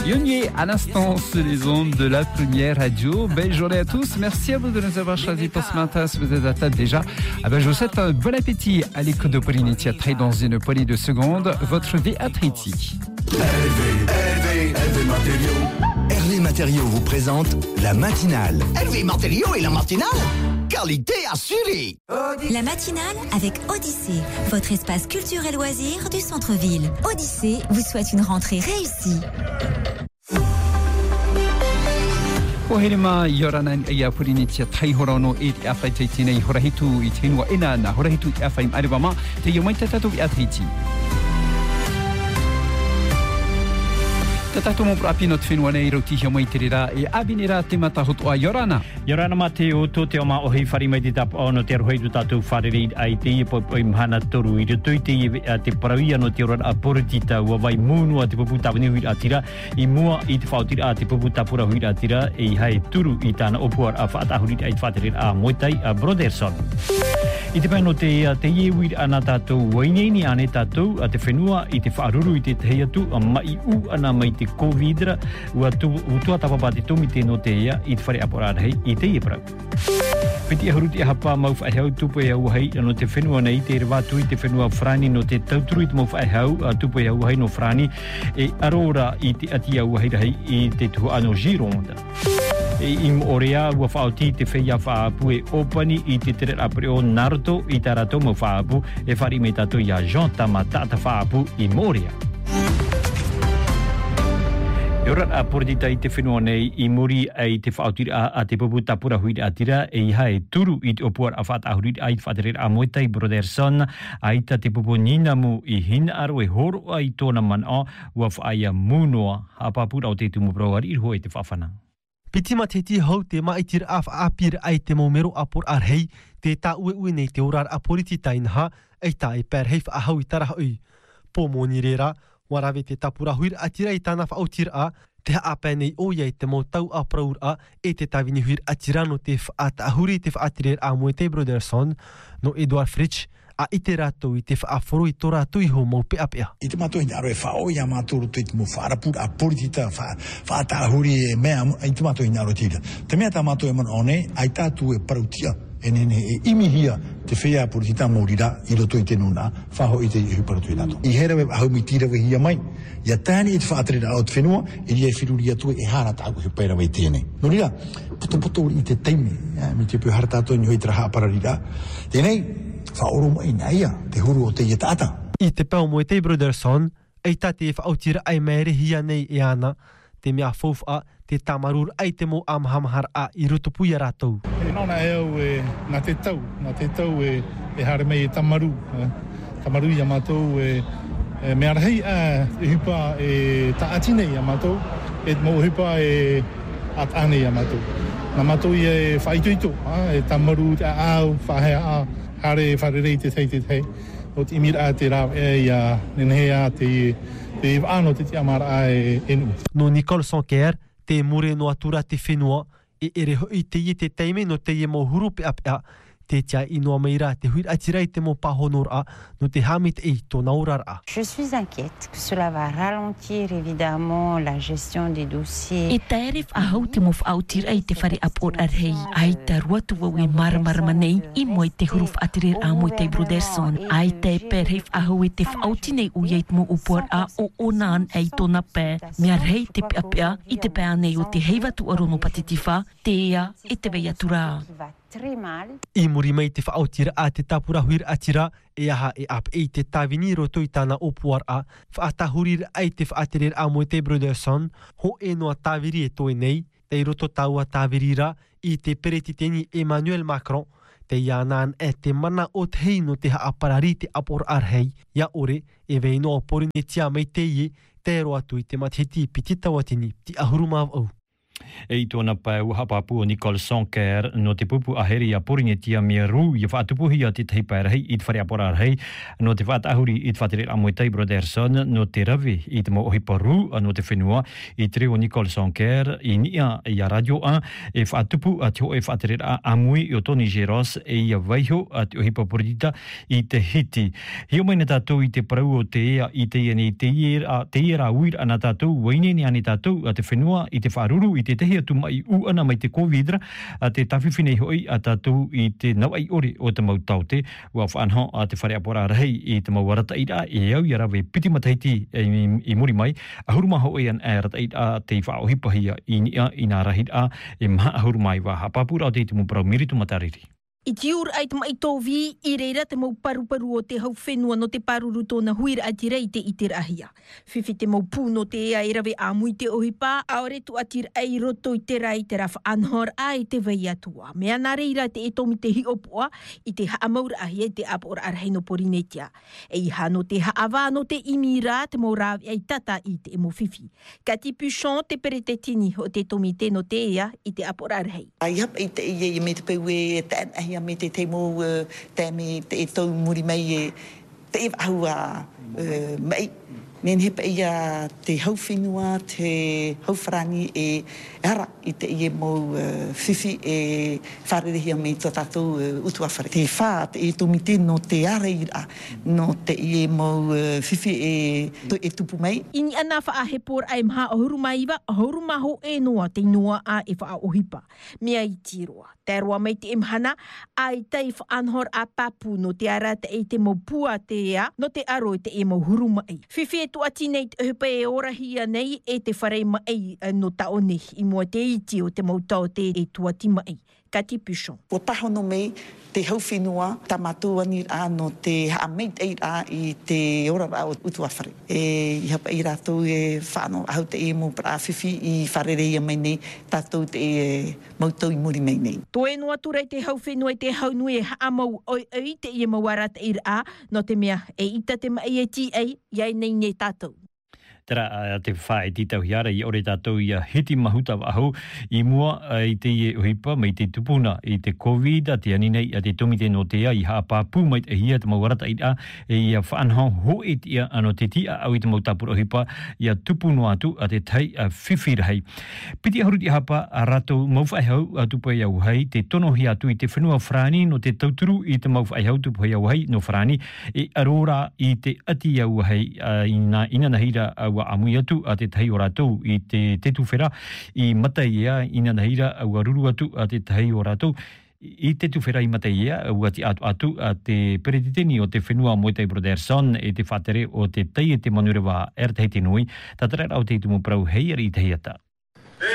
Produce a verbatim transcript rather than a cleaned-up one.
Yonier à l'instant sur les ondes de la première radio. Belle journée à tous. Merci à vous de nous avoir choisis pour ce matin. Si vous êtes à table déjà, ah ben je vous souhaite un bon appétit à l'écoute de Pauline Thiatry dans une poignée de secondes. Votre vie à Triti. R V Matériaux vous présente la matinale. R V Matériaux et la matinale, qualité assurée. La matinale avec Odyssée, votre espace culture et loisirs du centre-ville. Odyssée vous souhaite une rentrée réussie. وهنا يرانا يا بولينيتيا تحي هرانو إيد أفايتيني هرهيتو إتين وإنانا هرهيتو أفايم أربما تيومين تتاتو بأثريتي تتاتو مبرابي نوتفين ونيروتي يومين تريرا أبينيرا تيماتا هتوا يرانا يرانا ماتيو توتيوما أوهي فاريما دي تاب أونو تيروهي تاتو فاريريد أيتي بوي مهانا تورو إيرتويتي تيبراويا نو تيرون أبورتيتا وواي مونو تيبوبوتا ونيوي أتيرا إموا إتفاوتيرا تيبوبوتا بوراوي أتيرا إي هاي تورو إتانا أوبوار أفاتاهوريد أيتفاتريد أمويتاي برودرسون I te pēno te te iwi ana tātou waineni ane tātou a te whenua i te whaaruru i te te atu a mai u ana mai te Covid ua utua tapapa te tomi te no te ea i te whare aporara hei i te ibrau. Peti ahuruti a hapa mau whaehau tupu e au hei no te whenua nei te rewatu i te whenua frani no te tauturu i te mau whaehau tupu e au hei no frani e arora i te ati au hei rahi i te tuhu ano Gironda. I morea ua whaoti te whea whaapu e opani i te tere apreo Naruto i tarato mo whaapu e whari me tato i a Jean Tamatata whaapu i morea. E ora a poritita i te whenua nei i muri ai te whaotira a te pupu tapura huiri atira e i hae turu i te opuar a whaat ahuriri ai whaaterer a moetai Broderson a ita te pupu ninamu i hina aro e horo ai tōna man o ua whaia munoa a papura o te tumu broari i hoi te whawhana. Piti mateti hau te maitir af apir ai te momero apor arhei te ta ue ue nei te orar aporiti tainha ei ta e per heif a hau i taraha ui. Po moni rera, warawe te tapura huir atira i tana whautir a te haapai nei o iei te mo tau a praur a e te tawini huir atira no te whaata ahuri te whaatirer a Moetei Broderson no Edward Fritsch a ite rato i te whaaforo i tō rato i ho mau pea pea. I te mato i naro e whao i a matoro te te mo whaarapura a poritita whaata ahuri e mea i te mato i naro tira. Te mea ta mato e man one ai tātu e parautia e nene e imihia te whea poritita mōrira i roto i te nuna whaho i te ihu parautu i nato. I hera we ahau mi tira we hia mai ia tāni i te whaatarera au te whenua e ria e whiruri atu e hara tāku he paira wei tēnei. No rira, poto poto i te teime mi te pio hara tātou ni hoi tera hapararira. Tēnei, whaoro mai naia, te huru o te ia tāta. I te pau Moetei Broderson, ei tā te whaotira ai maere hia nei e ana, te mea fōwha, te tamarur ai te mo amhamahar a i rutupu i rātou. E nona e au e nā te tau, nā te tau e, e hare mei e tamaru. Eh, tamaru i a mātou e, e mea rahei a e hupa e taatinei a mātou, e mō hupa e at ane a mātou. Nā mātou i e whaitoito, e tamaru te au, whahea a, hare wharerei te tei te tei. O te imira a te rau e ia nenhea te te whaano te te amara a e enu. No Nicole Sonker, te mure no atura te whenua, e ere hoi te i te teime no te i mo huru pe apea, te tia inoa meira te huir atirai te mo pahonor a, no te hamit e tōna orar a. Je suis inquiète que cela va ralentir évidemment la gestion des dossiers. E taerif a hau te mo whautir ai te whare apor arhei, ai ta ruatu wau e maramarama nei, i moi te huruf atirer a Moetei Broderson, ai te perhef a hau e te whautinei uieit mo upor a o onan ei tōna pē, me arhei te pea pea, i te pēa nei o te heivatu arono patitifa, te ea e te vei atura. I muri mai te whaotira a te tapura huir atira e aha e ap e te tawini roto i tāna opuar a whaatahurir ai te whaaterer a Moetei Broderson ho e noa tawiri e toe nei te roto taua tawirira i te peretiteni Emmanuel Macron te ianan e te mana o te hei no te haaparari te apor arhei ia ore e vei noa porine tia mai te ie te roa tui te matheti piti tawatini ti ahuru mav au. E tōna pai uha papu o Nicole Sonker no te pupu aheri a Porinetia mia ru i whaatupuhi a te teipai rahi i te whare apora rahi no te whaatahuri i te whatere a Moetai Broderson no te ravi i te mo ohiparu no te whenua i te reo Nicole Sonker i nia i a radio a e whaatupu a te ho e whatere a amui i o Tony Geros e i a waiho a te ohipa Poritita i te hiti. Hio mai na tātou i te parau o te ea i te ene i te iera te iera uir ana tātou waine ni ane tātou a te whenua i te whaaruru i te tehi atu mai u ana mai te COVID a te tawhiwhinei hoi a tātou i te nawai ore o te mautau te ua whanho a te whare apora rahi i te mauarata ira e au i arawe piti mataiti i, i muri mai a hurumaho e an e rata ira te whaohipahia i nia i nā rahi a e maha a hurumai wa hapapura o te te muparau miritu matariri. I tiur ai te mai tovi i reira te mau paru paru o te hau whenua no te paruru tōna huira a tira i te iter ahia. Whiwhi te mau pū no te ea i rawe āmui te ohipa, aore tu atir ai roto i te rai te rafa anhor a i te vei atua. Mea nā reira te e tomi te hi opua i te haamaura ahia i te apora arheino Porinetia. E i hano te haava no te imira te mau rawi ai tata i te emo whiwhi. Ka ti pushon te pere te tini o te tomi te no te ea i te apora arhei. Ai hap i te i me te pewe e te an ia me te te mo te me te e tau muri mai e te e ahua mai. Nen hepa ia te hauwhenua, te hauwharani e ara i te ie mo whiwhi e wharerehia me tō tātou utuawhare. Te whā, te e tomite no te areira, no te ie mo whiwhi e, e tupu mai. Ini ana wha a he por ai maha o hurumaiwa, o hurumaho e noa te noa a e wha a ohipa. Mea i tiroa. Te roa mai te imhana, ai tei wha anhor a papu no te ara te e te mo pua te ea, no te aro te e mo hurumai. Whiwhi e tu ati nei te uhipa e orahia nei e te wharei mai no taone i mua te iti o te mautau te e tu ati mai. Kati pushon. O pahono mei te hauwhenua tamatua ni a no te haameit ei a i te orara o utuawhare. E i hapa i rātou e whāno ahau te e mo pra whiwhi i wharereia mai nei tātou te e mautau i muri mai nei. Tō e noa turai te hauwhenua i te haunui e haamau oi oi te i e mawarata i a no te mea e ita te mai e ti ei iai nei nei tātou. Tera te whae titau hiara i ore tātou i a hiti mahuta waho i mua i te ie uhipa mai te tupuna i te COVID a te aninei a te tomite no tea i hapapū mai te hia te mauarata i a e i a whaanhau ho e tia ano te tia au i te mautapura uhipa i a tupunu atu a te tai a whiwhirahei. Piti ahurut i hapa a rato mauwhai hau a tupai au hei te tono hi atu i te whenua whrani no te tauturu i te mauwhai hau tupai au hei no whrani e arora i te ati au hei i nga ina nahira au a amui atu a te tahi o rātou i te tetu whera i matai ea ina nahira au a ruru atu a te tahi o rātou i tetu whera i matai ea au ati atu atu a te peretiteni o te whenua Moetai Broderson e te whatere o te tai e te manurewa er te hei te nui tatara rau te i tumu prau hei ari i te hiata.